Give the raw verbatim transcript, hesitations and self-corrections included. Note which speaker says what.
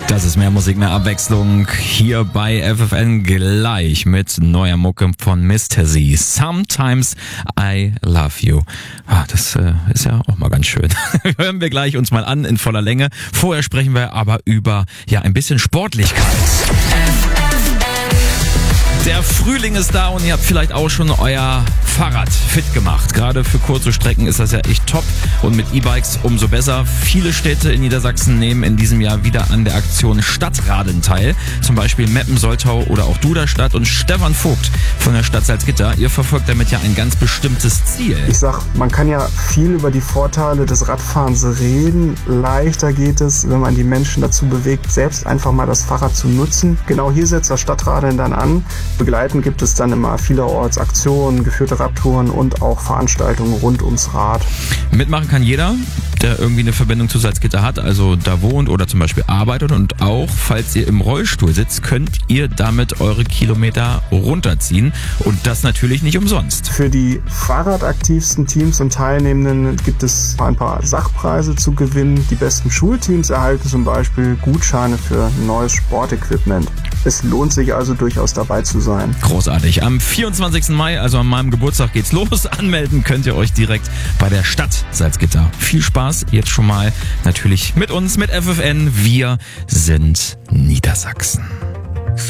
Speaker 1: Das ist mehr Musik, mehr Abwechslung hier bei F F N gleich mit neuer Mucke von Mister Z. Sometimes I Love You. Ah, das äh, ist ja auch mal ganz schön. Hören wir gleich uns mal an in voller Länge. Vorher sprechen wir aber über ja ein bisschen Sportlichkeit. Der Frühling ist da und ihr habt vielleicht auch schon euer Fahrrad fit gemacht. Gerade für kurze Strecken ist das ja echt top und mit E-Bikes umso besser. Viele Städte in Niedersachsen nehmen in diesem Jahr wieder an der Aktion Stadtradeln teil. Zum Beispiel Meppen, Soltau oder auch Duderstadt. Und Stefan Vogt von der Stadt Salzgitter, ihr verfolgt damit ja ein ganz bestimmtes Ziel.
Speaker 2: Ich sag, man kann ja viel über die Vorteile des Radfahrens reden. Leichter geht es, wenn man die Menschen dazu bewegt, selbst einfach mal das Fahrrad zu nutzen. Genau hier setzt das Stadtradeln dann an. Begleitend gibt es dann immer vielerorts Aktionen, geführte Radtouren und auch Veranstaltungen rund ums Rad.
Speaker 1: Mitmachen kann jeder, der irgendwie eine Verbindung zu Salzgitter hat, also da wohnt oder zum Beispiel arbeitet. Und auch, falls ihr im Rollstuhl sitzt, könnt ihr damit eure Kilometer runterziehen. Und das natürlich nicht umsonst.
Speaker 2: Für die fahrradaktivsten Teams und Teilnehmenden gibt es ein paar Sachpreise zu gewinnen. Die besten Schulteams erhalten zum Beispiel Gutscheine für neues Sportequipment. Es lohnt sich also durchaus dabei zu sein.
Speaker 1: Großartig. Am vierundzwanzigsten Mai, also an meinem Geburtstag, geht's los. Anmelden könnt ihr euch direkt bei der Stadt Salzgitter. Viel Spaß jetzt schon mal natürlich mit uns, mit F F N. Wir sind Niedersachsen.